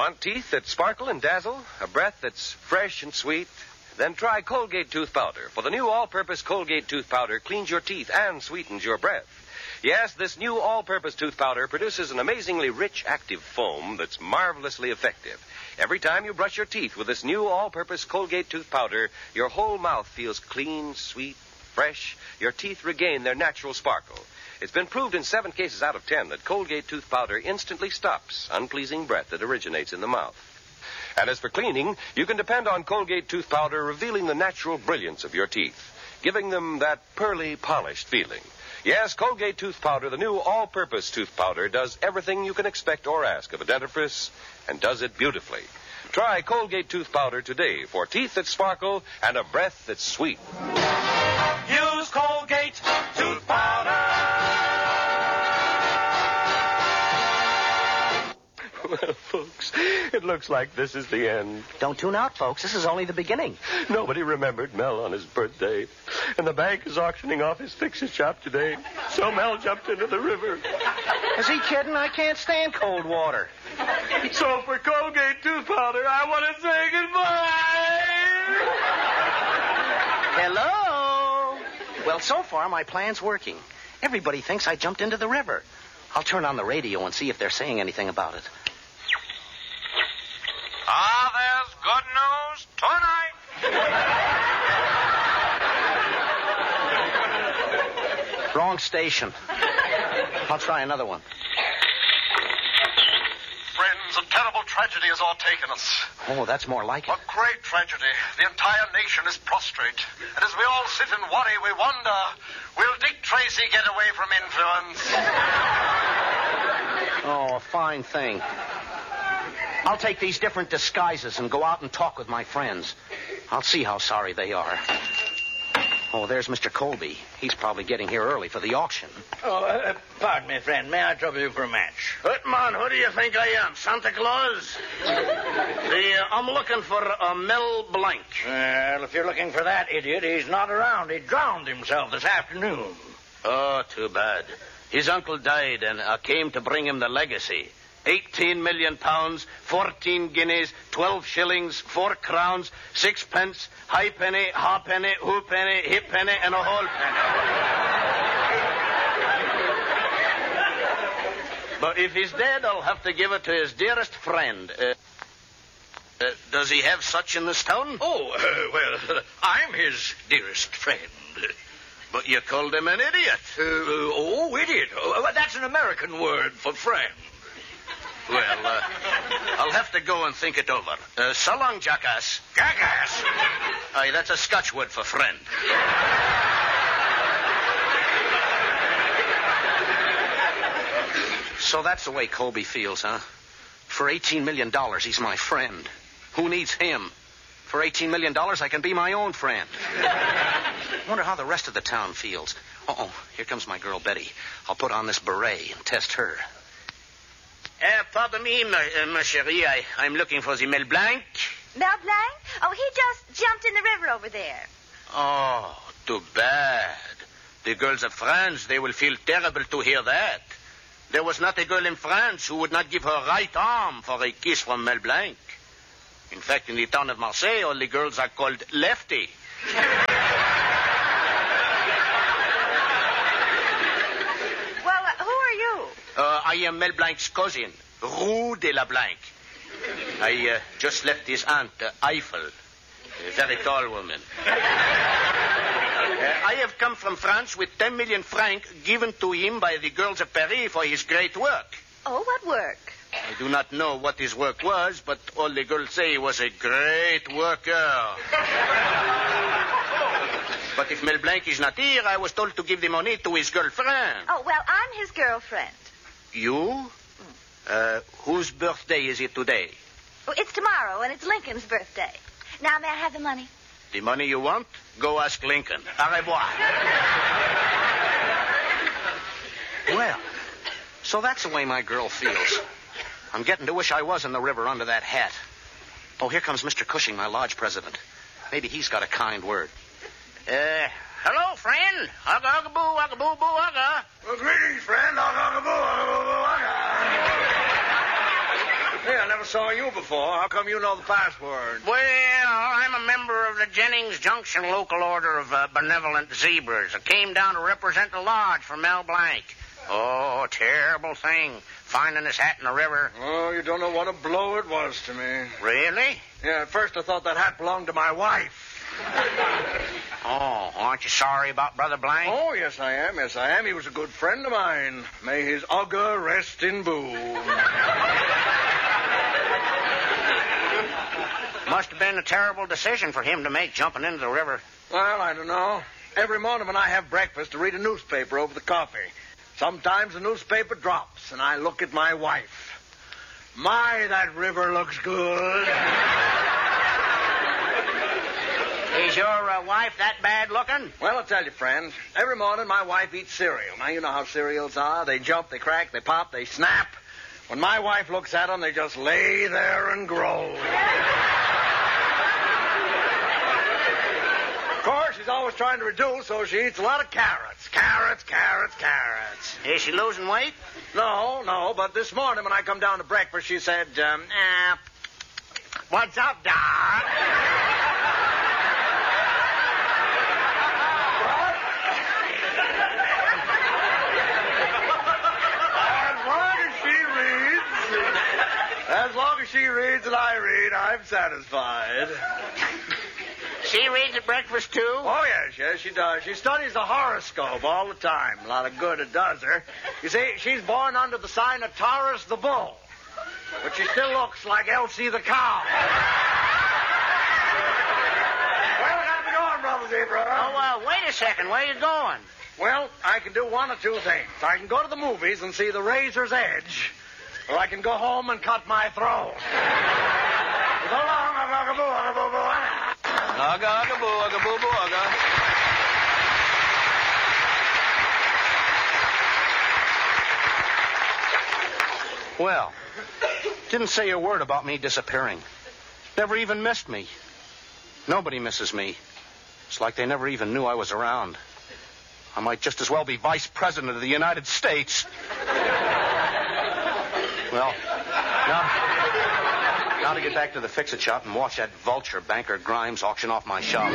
Want teeth that sparkle and dazzle? A breath that's fresh and sweet? Then try Colgate Tooth Powder. For the new all-purpose Colgate Tooth Powder cleans your teeth and sweetens your breath. Yes, this new all-purpose tooth powder produces an amazingly rich, active foam that's marvelously effective. Every time you brush your teeth with this new all-purpose Colgate Tooth Powder, your whole mouth feels clean, sweet, fresh. Your teeth regain their natural sparkle. It's been proved in 7 cases out of 10 that Colgate Tooth Powder instantly stops unpleasing breath that originates in the mouth. And as for cleaning, you can depend on Colgate Tooth Powder revealing the natural brilliance of your teeth, giving them that pearly, polished feeling. Yes, Colgate Tooth Powder, the new all-purpose tooth powder, does everything you can expect or ask of a dentifrice and does it beautifully. Try Colgate Tooth Powder today for teeth that sparkle and a breath that's sweet. Use Colgate Tooth Powder. Well, folks, it looks like this is the end. Don't tune out, folks. This is only the beginning. Nobody remembered Mel on his birthday. And the bank is auctioning off his fix-it shop today. So Mel jumped into the river. Is he kidding? I can't stand cold water. So for Colgate Tooth Powder, I want to say goodbye. Hello? Well, so far, my plan's working. Everybody thinks I jumped into the river. I'll turn on the radio and see if they're saying anything about it. There's good news tonight. Wrong station. I'll try another one. Friends, a terrible tragedy has overtaken us. Oh, that's more like it. A great tragedy. The entire nation is prostrate. And as we all sit and worry, we wonder, will Dick Tracy get away from influence? Oh, a fine thing. I'll take these different disguises and go out and talk with my friends. I'll see how sorry they are. Oh, there's Mr. Colby. He's probably getting here early for the auction. Pardon me, friend. May I trouble you for a match? Man, who do you think I am, Santa Claus? I'm looking for Mel Blanc. Well, if you're looking for that idiot, he's not around. He drowned himself this afternoon. Oh, too bad. His uncle died, and I came to bring him the legacy. 18 million pounds, 14 guineas, 12 shillings, 4 crowns, 6 pence, halfpenny, halfpenny, hoopenny, hippenny, and a whole penny. But if he's dead, I'll have to give it to his dearest friend. Does he have such in this town? Oh, well, I'm his dearest friend. But you called him an idiot. Idiot. Oh, that's an American word for friend. Well, I'll have to go and think it over. So long, jackass. Jackass? Aye, that's a Scotch word for friend. So that's the way Colby feels, huh? For $18 million, he's my friend. Who needs him? For $18 million, I can be my own friend. Wonder how the rest of the town feels. Uh-oh, here comes my girl Betty. I'll put on this beret and test her. Pardon me, ma chérie. I'm looking for the Mel Blanc. Mel Blanc? Oh, he just jumped in the river over there. Oh, too bad. The girls of France, they will feel terrible to hear that. There was not a girl in France who would not give her right arm for a kiss from Mel Blanc. In fact, in the town of Marseille, all the girls are called Lefty. I am Mel Blanc's cousin, Roux de la Blanc. I just left his aunt, Eiffel, a very tall woman. I have come from France with 10 million francs given to him by the girls of Paris for his great work. Oh, what work? I do not know what his work was, but all the girls say he was a great worker. But if Mel Blanc is not here, I was told to give the money to his girlfriend. Oh, well, I'm his girlfriend. You? Whose birthday is it today? Oh, it's tomorrow, and it's Lincoln's birthday. Now, may I have the money? The money you want? Go ask Lincoln. Au revoir. Well, so that's the way my girl feels. I'm getting to wish I was in the river under that hat. Oh, here comes Mr. Cushing, my lodge president. Maybe he's got a kind word. Hello, friend. Ugga, ugga, boo, ugga, boo, boo, ugga. Well, greetings, friend. Ugga, ugga, boo, ugga, boo, boo, ugga. Hey, I never saw you before. How come you know the password? Well, I'm a member of the Jennings Junction Local Order of Benevolent Zebras. I came down to represent the lodge for Mel Blanc. Oh, terrible thing, finding his hat in the river. Oh, you don't know what a blow it was to me. Really? Yeah, at first I thought that hat belonged to my wife. Oh, aren't you sorry about Brother Blanc? Oh, yes, I am. Yes, I am. He was a good friend of mine. May his Ugga rest in boom. Must have been a terrible decision for him to make, jumping into the river. Well, I don't know. Every morning when I have breakfast, I read a newspaper over the coffee. Sometimes the newspaper drops, and I look at my wife. My, that river looks good. Is your wife that bad looking? Well, I'll tell you, friend. Every morning my wife eats cereal. Now, you know how cereals are. They jump, they crack, they pop, they snap. When my wife looks at them, they just lay there and grow. Of course, she's always trying to reduce, so she eats a lot of carrots. Carrots. Is she losing weight? No, but this morning when I come down to breakfast, she said, what's up, Doc? As long as she reads and I read, I'm satisfied. She reads at breakfast, too? Oh, yes, she does. She studies the horoscope all the time. A lot of good it does her. You see, she's born under the sign of Taurus the bull, but she still looks like Elsie the cow. Well, we gotta be going, Brother Zebra. Oh, wait a second. Where you going? Well, I can do one of two things. I can go to the movies and see The Razor's Edge, or I can go home and cut my throat. So long, ugga-boo-boo. Well, didn't say a word about me disappearing. Never even missed me. Nobody misses me. It's like they never even knew I was around. I might just as well be vice president of the United States. Well, now to get back to the fix-it shop and watch that vulture, Banker Grimes, auction off my shop.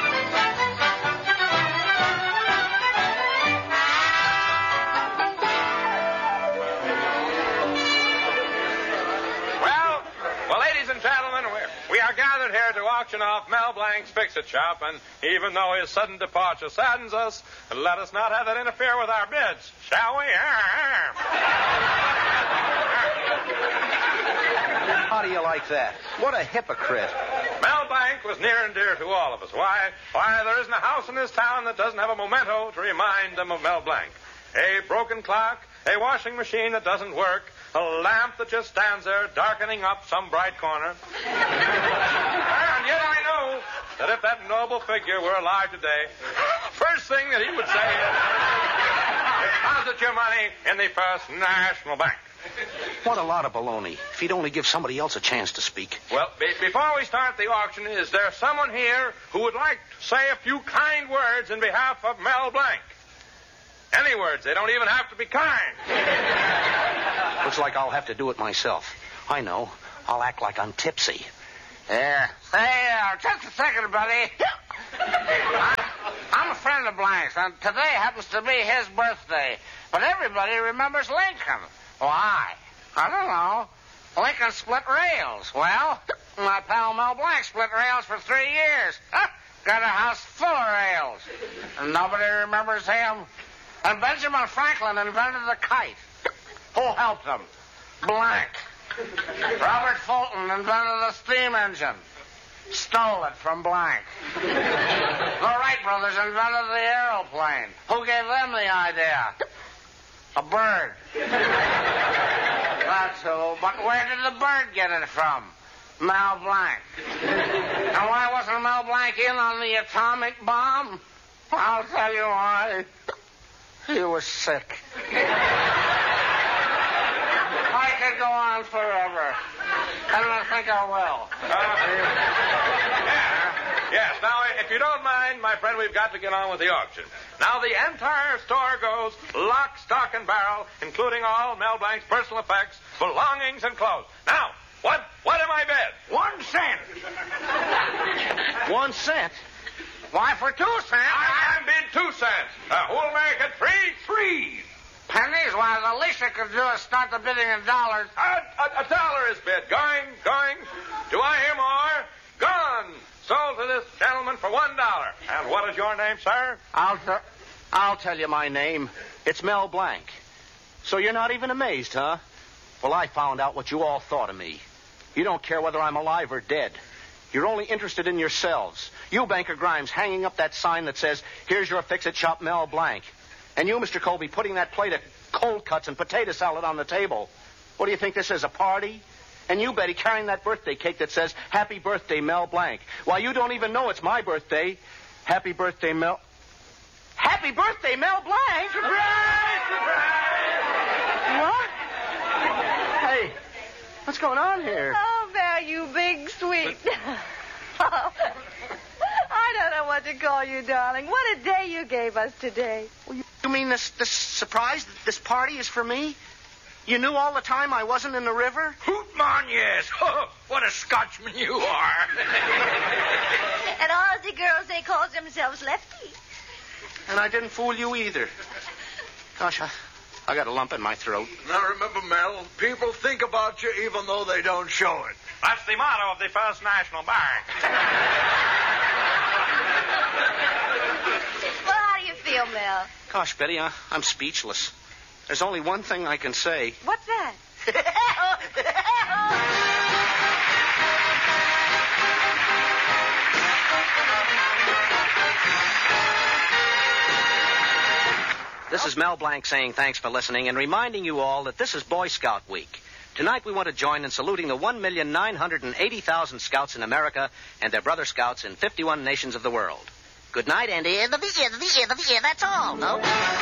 Well, ladies and gentlemen, we are gathered here to auction off Mel Blanc's fix-it shop, and even though his sudden departure saddens us, let us not have it interfere with our bids, shall we? How do you like that? What a hypocrite. Mel Blanc was near and dear to all of us. Why, there isn't a house in this town that doesn't have a memento to remind them of Mel Blanc. A broken clock, a washing machine that doesn't work, a lamp that just stands there darkening up some bright corner. And yet I know that if that noble figure were alive today, first thing that he would say is, deposit your money in the First National Bank. What a lot of baloney. If he'd only give somebody else a chance to speak. Well, before we start the auction, is there someone here who would like to say a few kind words in behalf of Mel Blanc? Any words. They don't even have to be kind. Looks like I'll have to do it myself. I know. I'll act like I'm tipsy. Yeah. Hey, just a second, buddy. I'm a friend of Blanc's, and today happens to be his birthday. But everybody remembers Lincoln. Why? I don't know. Lincoln split rails. Well, my pal Mel Blanc split rails for 3 years. Got a house full of rails. And nobody remembers him. And Benjamin Franklin invented the kite. Who helped him? Blanc. Robert Fulton invented the steam engine. Stole it from Blanc. The Wright brothers invented the aeroplane. Who gave them the idea? A bird. That's who. But where did the bird get it from? Mel Blanc. And why wasn't Mel Blanc in on the atomic bomb? I'll tell you why. He was sick. I could go on forever. And I think I will. Yes. Now, if you don't mind, my friend, we've got to get on with the auction. Now, the entire store goes lock, stock, and barrel, including all Mel Blanc's personal effects, belongings, and clothes. Now, my bed? 1 cent. 1 cent? Why, for 2 cents? I bid 2 cents. Who'll make it 3? 3. Pennies? Why, the least you could do is start the bidding in dollars. A dollar is bid. Going. Do I hear more? Gone. Sold to this gentleman for $1. And what is your name, sir? I'll tell you my name. It's Mel Blanc. So you're not even amazed, huh? Well, I found out what you all thought of me. You don't care whether I'm alive or dead. You're only interested in yourselves. You, Banker Grimes, hanging up that sign that says, "Here's your fix-it shop, Mel Blanc." And you, Mr. Colby, putting that plate of cold cuts and potato salad on the table. What do you think this is, a party? And you, Betty, carrying that birthday cake that says, "Happy birthday, Mel Blanc." Why, you don't even know it's my birthday. Happy birthday, Mel... Happy birthday, Mel Blanc! Surprise! What? Hey, what's going on here? Oh, Mel, you big sweet. Oh, I don't know what to call you, darling. What a day you gave us today. You mean this surprise, this party is for me? You knew all the time I wasn't in the river? Hoot, mon, yes. What a Scotchman you are. And all the girls, they call themselves lefties. And I didn't fool you either. Gosh, I got a lump in my throat. Now remember, Mel, people think about you even though they don't show it. That's the motto of the First National Bank. Well, how do you feel, Mel? Gosh, Betty, I'm speechless. There's only one thing I can say. What's that? This is Mel Blanc saying thanks for listening and reminding you all that this is Boy Scout Week. Tonight we want to join in saluting the 1,980,000 scouts in America and their brother scouts in 51 nations of the world. Good night, and the end of the year, that's all, no?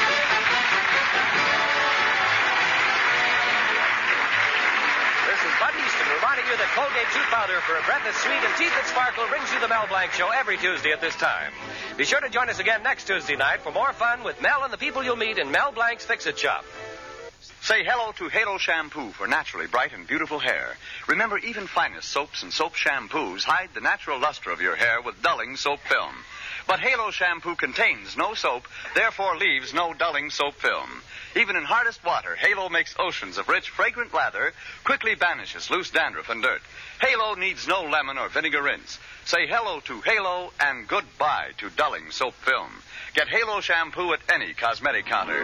This is Bud Easton reminding you that Colgate tooth powder for a breath that's sweet and teeth that sparkle brings you the Mel Blanc Show every Tuesday at this time. Be sure to join us again next Tuesday night for more fun with Mel and the people you'll meet in Mel Blanc's Fix-It Shop. Say hello to Halo Shampoo for naturally bright and beautiful hair. Remember, even finest soaps and soap shampoos hide the natural luster of your hair with dulling soap film. But Halo Shampoo contains no soap, therefore leaves no dulling soap film. Even in hardest water, Halo makes oceans of rich, fragrant lather, quickly banishes loose dandruff and dirt. Halo needs no lemon or vinegar rinse. Say hello to Halo and goodbye to dulling soap film. Get Halo Shampoo at any cosmetic counter.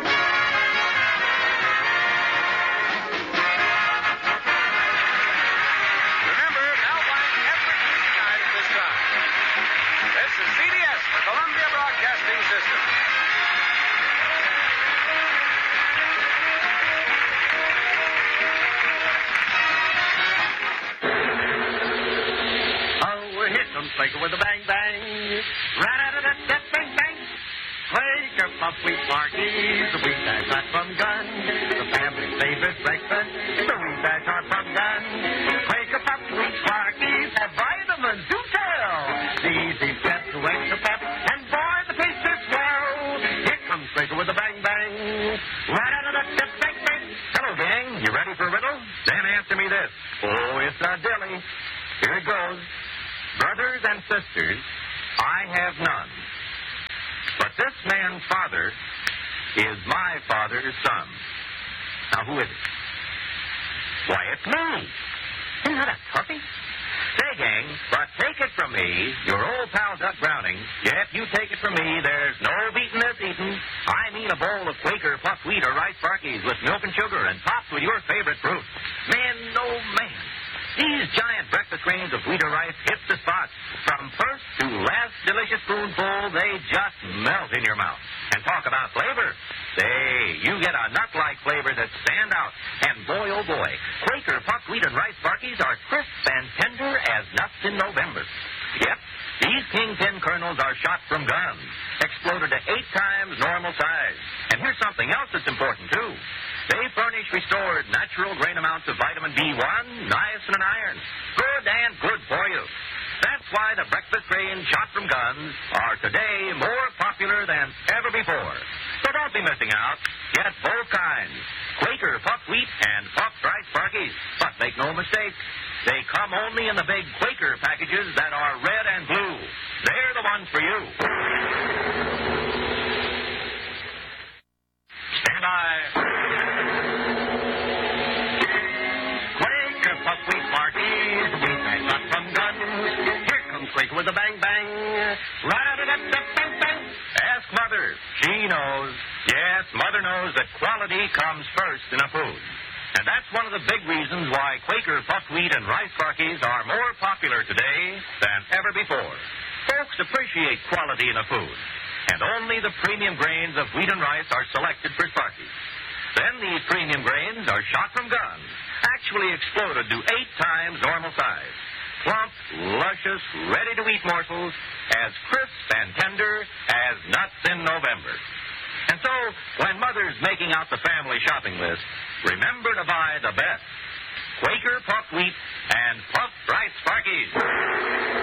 CBS, the Columbia Broadcasting System. Oh, here comes Quaker with a bang bang. Rat-a-da-da-da, bang bang. Quaker Puff Wheat Markies, the wheat that's not from gun. The family's favorite breakfast, the wheat that's not from gun. Quaker Puff Wheat Markies have vitamins to tell. The easy step to wake the pep, and boy, the taste is swell. Here comes Quaker with a bang bang. Rat-a-da-da-da, bang bang. Hello, gang. You ready for a riddle? Then answer me this. Oh, it's not dilly. Here it goes. Brothers and sisters, I have none. But this man's father is my father's son. Now, who is it? Why, it's me. Isn't that a toughie? Say, gang, but take it from me, your old pal Doug Browning. Yep, you take it from me, there's no beating this eating. I mean a bowl of Quaker puffed wheat or rice Sparkies with milk and sugar and topped with your favorite fruit. Man, oh man. These giant breakfast grains of wheat or rice hit the spot. From first to last delicious spoonful, they just melt in your mouth. And talk about flavor. Say, you get a nut-like flavor that stand out. And boy, oh boy, Quaker puffed wheat and rice Sparkies are crisp and tender as nuts in November. Yep, these kingpin kernels are shot from guns, exploded to 8 times normal size. And here's something else that's important, too. They furnish restored natural grain amounts of vitamin B1, niacin, and iron. Good and good for you. That's why the breakfast grains shot from guns are today more popular than ever before. So don't be missing out. Get both kinds. Quaker puffed wheat and puffed rice Sparkies. But make no mistake, They come only in the big Quaker packages that are red and blue. They're the ones for you. Stand by. Quaker buckwheat Smarties, wheat that's not from guns. Here comes Quaker with a bang bang. Ra-da-da-da-da-bang-bang. Ask Mother. She knows. Yes, Mother knows that quality comes first in a food. And that's one of the big reasons why Quaker puffed wheat and rice Sparkies are more popular today than ever before. Folks appreciate quality in a food, and only the premium grains of wheat and rice are selected for Sparkies. Then these premium grains are shot from guns, actually exploded to 8 times normal size. Plump, luscious, ready-to-eat morsels, as crisp and tender as nuts in November. And so, when Mother's making out the family shopping list, remember to buy the best Quaker puffed wheat and puffed rice Sparkies.